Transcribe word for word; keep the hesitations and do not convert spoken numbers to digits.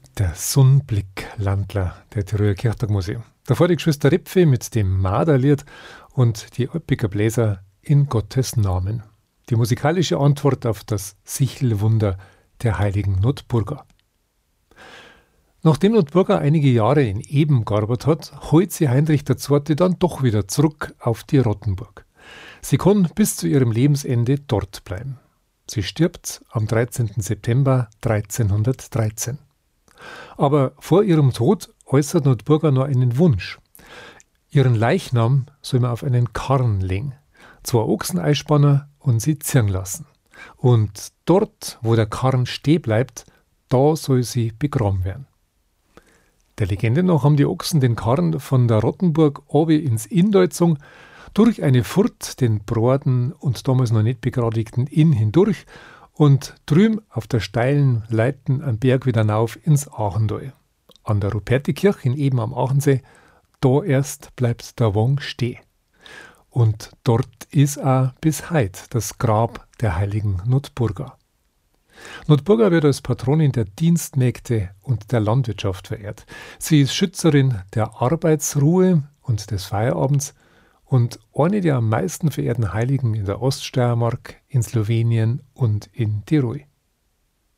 Der Sonnblick-Landler der Tiroler Kirchtagmusik. Davor die Geschwister Ripfe mit dem Marderlied und die Olpiger Bläser in Gottes Namen. Die musikalische Antwort auf das Sichelwunder der heiligen Notburga. Nachdem Notburga einige Jahre in Eben gearbeitet hat, holt sie Heinrich der Zweite dann doch wieder zurück auf die Rottenburg. Sie kann bis zu ihrem Lebensende dort bleiben. Sie stirbt am dreizehnten September dreizehnhundertdreizehn. Aber vor ihrem Tod äußert Notburga noch einen Wunsch. Ihren Leichnam soll man auf einen Karren legen, zwei Ochsen einspannen und sie ziehen lassen. Und dort, wo der Karren stehen bleibt, da soll sie begraben werden. Der Legende nach haben die Ochsen den Karren von der Rottenburg obi ins Inntal gezogen, durch eine Furt den broaden und damals noch nicht begradigten Inn hindurch und drüben auf der steilen Leiten am Berg wieder hinauf ins Achental. An der Rupertikirche in Eben am Achensee, da erst bleibt der Wang stehen. Und dort ist auch bis heute das Grab der heiligen Notburga. Notburga wird als Patronin der Dienstmägde und der Landwirtschaft verehrt. Sie ist Schützerin der Arbeitsruhe und des Feierabends und eine der am meisten verehrten Heiligen in der Oststeiermark, in Slowenien und in Tirol.